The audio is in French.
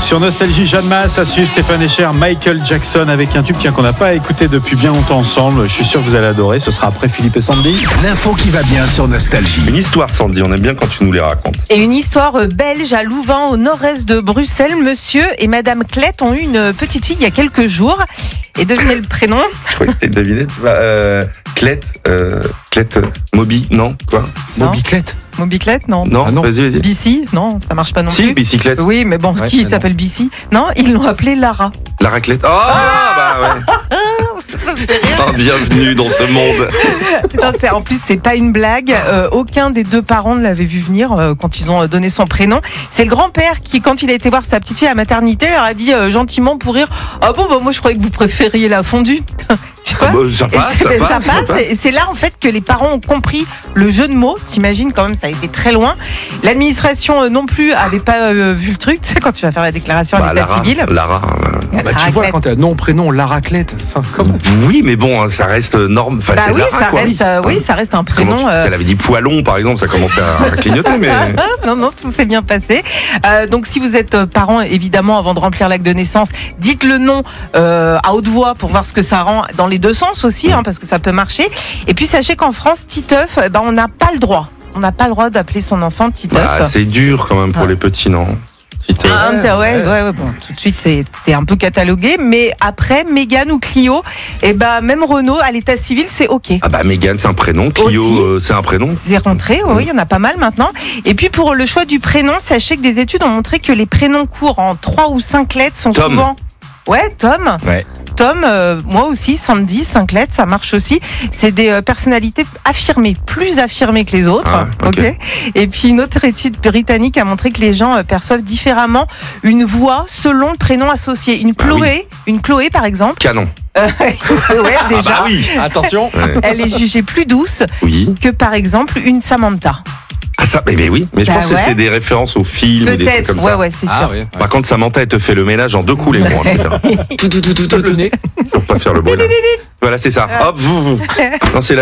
Sur Nostalgie, Jeanne Masse, à suivre Stéphane Echer, Michael Jackson avec un tube qu'on n'a pas écouté depuis bien longtemps ensemble. Je suis sûr que vous allez adorer. Ce sera après Philippe et Sandy. L'info qui va bien sur Nostalgie. Une histoire, Sandy, on aime bien quand tu nous les racontes. Et une histoire belge à Louvain, au nord-est de Bruxelles. Monsieur et Madame Klett ont eu une petite fille il y a quelques jours. Et devinez le prénom. Je croyais que c'était deviné. Klett, Moby, non, quoi? Moby Klett. Moby Klett, non. Non, non. Vas-y. Bici, non, ça marche pas non Si, plus. bicyclette. Oui, mais bon, Ouais, qui non. s'appelle Bici? Non, ils l'ont appelée Lara. La raclette. Oh, bah ouais. Bienvenue dans ce monde. Non, en plus, c'est pas une blague. Aucun des deux parents ne l'avait vu venir quand ils ont donné son prénom. C'est le grand-père qui, quand il a été voir sa petite fille à la maternité, leur a dit gentiment pour rire: ah bon, bah moi je croyais que vous préfériez la fondue. Tu vois, Ça passe, et ça passe. Et c'est là en fait que les parents ont compris le jeu de mots. T'imagines quand même, ça a été très loin. L'administration non plus avait pas vu le truc. Tu sais, quand tu vas faire la déclaration à l'état civil. Lara. Bah, tu vois, quand t'as nom, prénom, la raclette. Enfin, comment? Oui, mais bon, ça reste norme. Enfin, Bah c'est oui, Lara, ça quoi. reste, oui, ça reste un Comment prénom. elle avait dit poilon, par exemple, ça commençait à clignoter, mais. Non, tout s'est bien passé. Donc, si vous êtes parent, évidemment, avant de remplir l'acte de naissance, dites le nom à haute voix pour voir ce que ça rend dans les deux sens aussi, parce que ça peut marcher. Et puis, sachez qu'en France, Titeuf, on n'a pas le droit. On n'a pas le droit d'appeler son enfant Titeuf. Bah, c'est dur quand même pour les petits, non? Ouais, bon, tout de suite, t'es un peu catalogué. Mais après, Mégane ou Clio, même Renault, à l'état civil, c'est OK. Ah bah Mégane, c'est un prénom. Clio, c'est un prénom. C'est rentré, oui, il y en a pas mal maintenant. Et puis pour le choix du prénom, sachez que des études ont montré que les prénoms courts en 3 ou 5 lettres sont Tom. souvent... Ouais, Tom. Ouais. Tom, moi aussi, Sandy, 5 lettres, ça marche aussi. C'est des personnalités affirmées, plus affirmées que les autres. Ah, ok. Et puis une autre étude britannique a montré que les gens perçoivent différemment une voix selon le prénom associé. Une Chloé par exemple. Canon. Ouais, déjà. Ah bah oui. Attention. Ouais. Elle est jugée plus douce Oui. que par exemple une Samantha. Ah ça, mais oui. Mais je Bah pense que ouais. c'est des références aux films et des trucs Peut-être, comme ça. ouais, c'est sûr. Ah oui. Par contre, Samantha, elle te fait le ménage en 2 coups, les gros. Le nez. Pour pas faire le bruit. Là. Voilà, c'est ça. Hop, vous. Non, c'est la